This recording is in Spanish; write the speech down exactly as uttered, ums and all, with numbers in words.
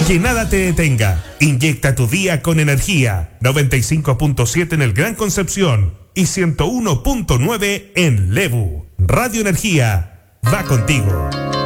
Que nada te detenga. Inyecta tu día con energía. noventa y cinco punto siete en el Gran Concepción y ciento uno punto nueve en Lebu. Radio Energía va contigo.